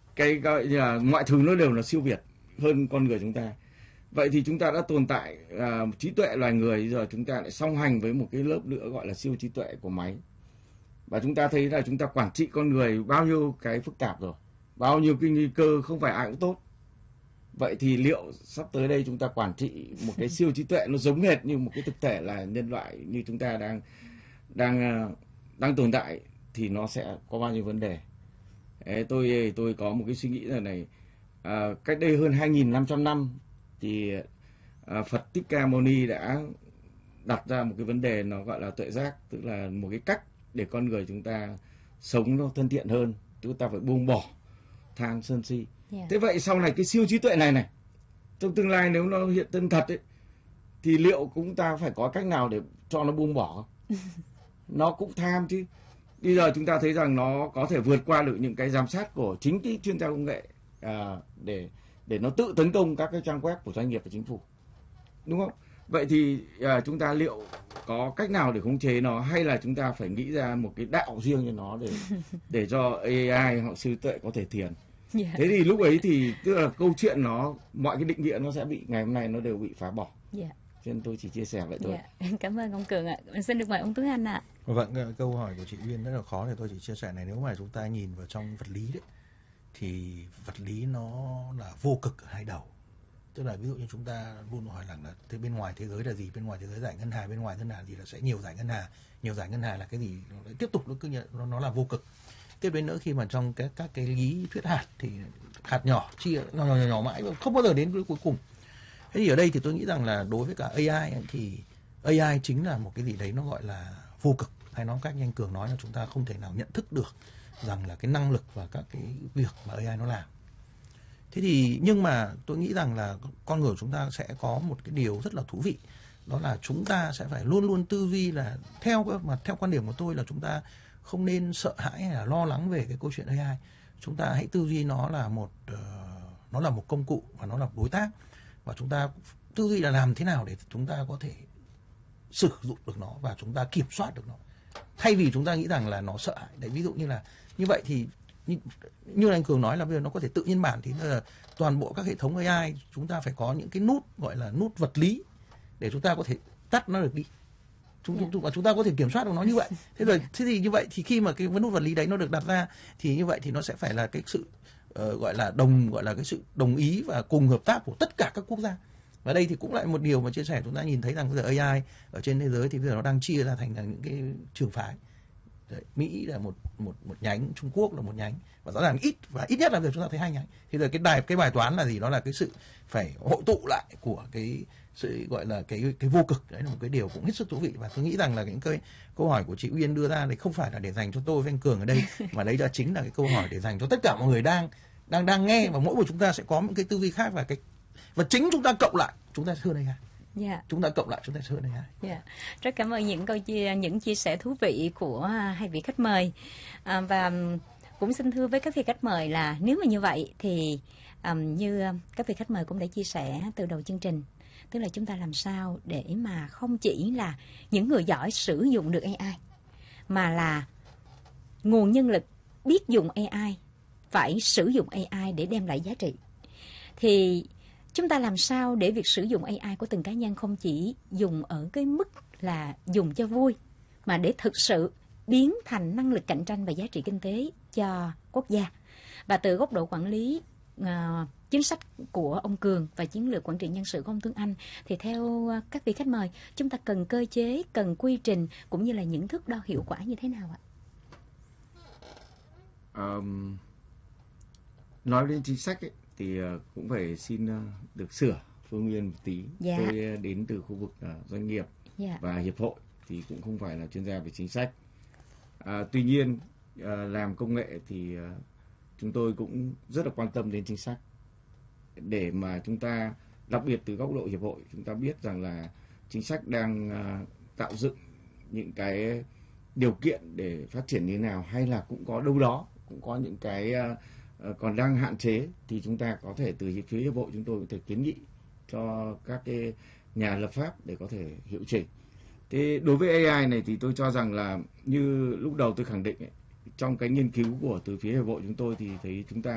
cái gọi là mọi thứ nó đều là siêu việt hơn con người chúng ta. Vậy thì chúng ta đã tồn tại trí tuệ loài người, giờ chúng ta lại song hành với một cái lớp nữa gọi là siêu trí tuệ của máy. Và chúng ta thấy là chúng ta quản trị con người bao nhiêu cái phức tạp rồi, bao nhiêu cái nguy cơ không phải ai cũng tốt. Vậy thì liệu sắp tới đây chúng ta quản trị một cái siêu trí tuệ nó giống hệt như một cái thực thể là nhân loại như chúng ta đang tồn tại thì nó sẽ có bao nhiêu vấn đề? Tôi có một cái suy nghĩ là này, cách đây hơn 2.500 năm thì Phật Thích Ca Mâu Ni đã đặt ra một cái vấn đề nó gọi là tuệ giác, tức là một cái cách để con người chúng ta sống nó thân thiện hơn, chúng ta phải buông bỏ tham sân si. Thế vậy sau này cái siêu trí tuệ này trong tương lai nếu nó hiện thân thật ấy, thì liệu chúng ta phải có cách nào để cho nó buông bỏ không? Nó cũng tham chứ. Bây giờ chúng ta thấy rằng nó có thể vượt qua được những cái giám sát của chính cái chuyên gia công nghệ để nó tự tấn công các cái trang web của doanh nghiệp và chính phủ, đúng không? Vậy thì chúng ta liệu có cách nào để khống chế nó, hay là chúng ta phải nghĩ ra một cái đạo riêng cho nó để cho AI hoặc siêu tuệ có thể thiền? Thế thì lúc ấy thì tức là câu chuyện nó mọi cái định nghĩa nó sẽ bị ngày hôm nay nó đều bị phá bỏ. Cho nên tôi chỉ chia sẻ vậy thôi. Cảm ơn ông Cường ạ. Xin được mời ông Tuấn Anh ạ. Vâng, câu hỏi của chị Uyên rất là khó, thì tôi chỉ chia sẻ này. Nếu mà chúng ta nhìn vào trong vật lý đấy, thì vật lý nó là vô cực ở hai đầu. Tức là ví dụ như chúng ta luôn hỏi rằng là thế bên ngoài thế giới là gì, bên ngoài thế giới giải ngân hà, bên ngoài ngân hà gì là sẽ nhiều giải ngân hà, nhiều giải ngân hà là cái gì, tiếp tục nó cứ nó là vô cực. Tiếp đến nữa khi mà trong các cái lý thuyết hạt thì hạt nhỏ chia nhỏ mãi không bao giờ đến cuối cùng. Thế thì ở đây thì tôi nghĩ rằng là đối với cả AI thì AI chính là một cái gì đấy nó gọi là vô cực, hay nói cách như anh Cường nói là chúng ta không thể nào nhận thức được rằng là cái năng lực và các cái việc mà AI nó làm. Thế thì nhưng mà tôi nghĩ rằng là con người chúng ta sẽ có một cái điều rất là thú vị, đó là chúng ta sẽ phải luôn luôn tư duy là theo quan điểm của tôi là chúng ta không nên sợ hãi hay là lo lắng về cái câu chuyện AI. Chúng ta hãy tư duy nó là một công cụ và nó là đối tác, và chúng ta tư duy là làm thế nào để chúng ta có thể sử dụng được nó và chúng ta kiểm soát được nó, thay vì chúng ta nghĩ rằng là nó sợ hãi. Đấy, ví dụ như là như vậy thì như anh Cường nói là bây giờ nó có thể tự nhiên bản, thì là toàn bộ các hệ thống AI chúng ta phải có những cái nút gọi là nút vật lý để chúng ta có thể tắt nó được đi, chúng ta có thể kiểm soát được nó như vậy. Thế thì như vậy thì khi mà cái nút vật lý đấy nó được đặt ra thì như vậy thì nó sẽ phải là cái sự gọi là cái sự đồng ý và cùng hợp tác của tất cả các quốc gia. Và đây thì cũng lại một điều mà chia sẻ, chúng ta nhìn thấy rằng bây giờ AI ở trên thế giới thì bây giờ nó đang chia ra thành những cái trường phái. Đấy, Mỹ là một nhánh, Trung Quốc là một nhánh, và rõ ràng ít nhất là giờ chúng ta thấy hai nhánh. Thì giờ cái bài toán là gì? Đó là cái sự phải hội tụ lại của cái sự gọi là cái vô cực. Đấy là một cái điều cũng hết sức thú vị, và tôi nghĩ rằng là những cái câu hỏi của chị Uyên đưa ra thì không phải là để dành cho tôi với anh Cường ở đây mà đấy là chính là cái câu hỏi để dành cho tất cả mọi người đang nghe, và mỗi một chúng ta sẽ có một cái tư duy khác, và chính chúng ta cộng lại chúng ta sẽ hơn AI. Chúng ta cộng lại chúng ta sẽ hơn AI. Rất cảm ơn những chia sẻ thú vị của hai vị khách mời, và cũng xin thưa với các vị khách mời là nếu mà như vậy thì như các vị khách mời cũng đã chia sẻ từ đầu chương trình, tức là chúng ta làm sao để mà không chỉ là những người giỏi sử dụng được AI, mà là nguồn nhân lực biết dùng AI, phải sử dụng AI để đem lại giá trị. Thì chúng ta làm sao để việc sử dụng AI của từng cá nhân không chỉ dùng ở cái mức là dùng cho vui, mà để thực sự biến thành năng lực cạnh tranh và giá trị kinh tế cho quốc gia. Và từ góc độ quản lý chính sách của ông Cường và chiến lược quản trị nhân sự của ông Tuấn Anh, thì theo các vị khách mời, chúng ta cần cơ chế, cần quy trình, cũng như là những thước đo hiệu quả như thế nào ạ? Nói đến chính sách ấy, thì cũng phải xin được sửa Phương Nguyên một tí. Tôi đến từ khu vực doanh nghiệp và hiệp hội, thì cũng không phải là chuyên gia về chính sách. Tuy nhiên làm công nghệ thì chúng tôi cũng rất là quan tâm đến chính sách, để mà chúng ta, đặc biệt từ góc độ hiệp hội, chúng ta biết rằng là chính sách đang tạo dựng những cái điều kiện để phát triển như thế nào, hay là cũng có đâu đó cũng có những cái còn đang hạn chế, thì chúng ta có thể từ phía hiệp hội chúng tôi có thể kiến nghị cho các cái nhà lập pháp để có thể hiệu chỉnh. Thế đối với AI này thì tôi cho rằng là như lúc đầu tôi khẳng định ấy, trong cái nghiên cứu của từ phía hiệp hội chúng tôi thì thấy chúng ta